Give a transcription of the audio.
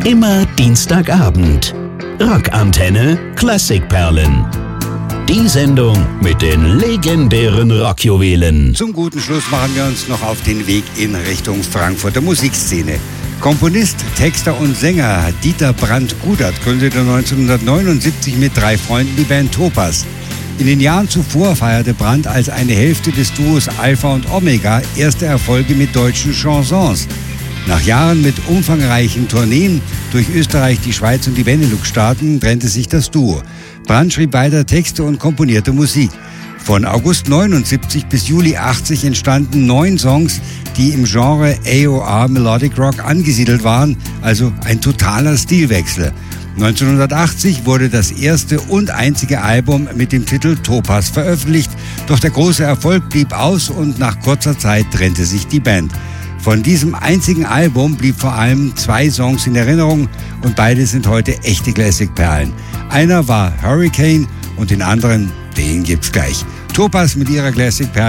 Immer Dienstagabend. Rockantenne Klassikperlen. Die Sendung mit den legendären Rockjuwelen. Zum guten Schluss machen wir uns noch auf den Weg in Richtung Frankfurter Musikszene. Komponist, Texter und Sänger Dieter Brandt-Gudert gründete 1979 mit 3 Freunden die Band Topaz. In den Jahren zuvor feierte Brandt als eine Hälfte des Duos Alpha und Omega erste Erfolge mit deutschen Chansons. Nach Jahren mit umfangreichen Tourneen durch Österreich, die Schweiz und die Benelux-Staaten trennte sich das Duo. Brandt schrieb weiter Texte und komponierte Musik. Von August 79 bis Juli 80 entstanden 9 Songs, die im Genre AOR Melodic Rock angesiedelt waren, also ein totaler Stilwechsel. 1980 wurde das erste und einzige Album mit dem Titel Topaz veröffentlicht, doch der große Erfolg blieb aus und nach kurzer Zeit trennte sich die Band. Von diesem einzigen Album blieb vor allem 2 Songs in Erinnerung und beide sind heute echte Classic-Perlen. Einer war Hurricane und den anderen, den gibt's gleich. Topaz mit ihrer Classic-Perle